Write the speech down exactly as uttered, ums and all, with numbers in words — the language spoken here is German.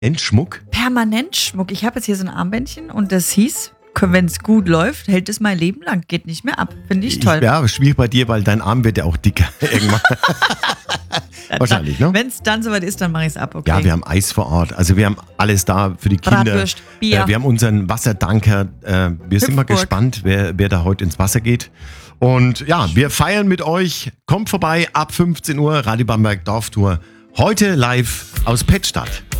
Endschmuck? Permanentschmuck. Ich habe jetzt hier so ein Armbändchen und das hieß, wenn es gut läuft, hält es mein Leben lang. Geht nicht mehr ab. Finde ich toll. Ja, schwierig bei dir, weil dein Arm wird ja auch dicker irgendwann. Wahrscheinlich, ne? Wenn es dann soweit ist, dann mache ich es ab, okay. Ja, wir haben Eis vor Ort. Also wir haben alles da für die Kinder. Bratwurst, Bier. Äh, wir haben unseren Wasserdanker. Äh, wir sind mal Hüpfburg. gespannt, wer, wer da heute ins Wasser geht. Und ja, wir feiern mit euch. Kommt vorbei ab fünfzehn Uhr, Radio Bamberg Dorftour. Heute live aus Pettstadt.